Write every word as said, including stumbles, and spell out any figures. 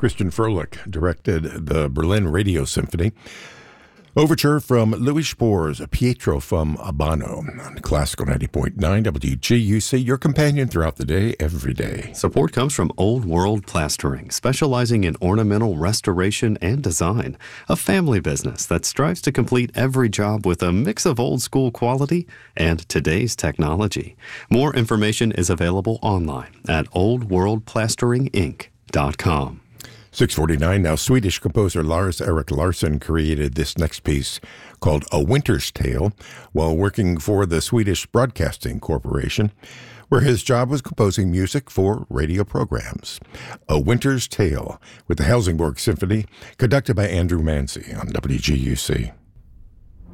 Christian Froelich directed the Berlin Radio Symphony. Overture from Louis Spohr's Pietro from Abano on Classical ninety point nine W G U C, your companion throughout the day, every day. Support comes from Old World Plastering, specializing in ornamental restoration and design. A family business that strives to complete every job with a mix of old school quality and today's technology. More information is available online at old world plastering inc dot com. six forty-nine now. Swedish composer Lars Erik Larsson created this next piece called A Winter's Tale while working for the Swedish Broadcasting Corporation, where his job was composing music for radio programs. A Winter's Tale with the Helsingborg Symphony, conducted by Andrew Manzi on W G U C.